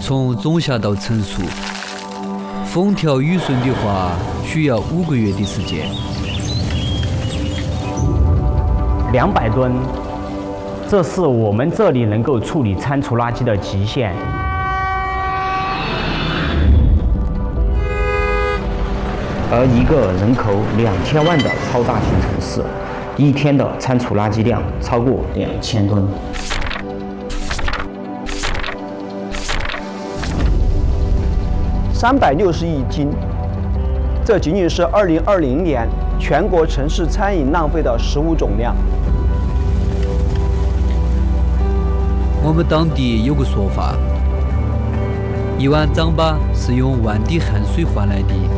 从种下到成熟，风调雨顺的话，需要5个月的时间。 200吨，这是我们这里能够处理餐厨垃圾的极限。而一个人口2000万的超大型城市，一天的餐厨垃圾量超过2000吨。 360亿斤，这仅仅是2020年全国城市餐饮浪费的食物总量。 我们当地有个说法：1碗糌粑是用1万滴汗水换来的。